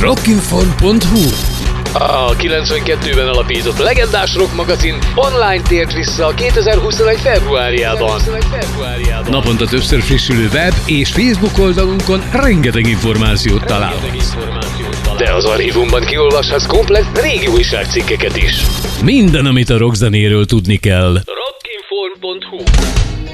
Rockinform.hu. A 92-ben alapított legendás rock magazin online tért vissza a 2021 februárjában. Naponta többször frissülő web és Facebook oldalunkon rengeteg információt találhatsz. De az archívumban kiolvashatsz komplett régi újságcikkeket is. Minden, amit a rockzenéről tudni kell. Rockinform.hu